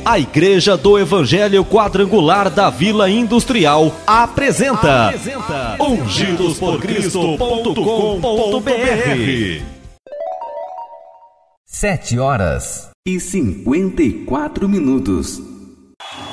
A Igreja do Evangelho Quadrangular da Vila Industrial apresenta ungidosporcristo.com.br. 7h54.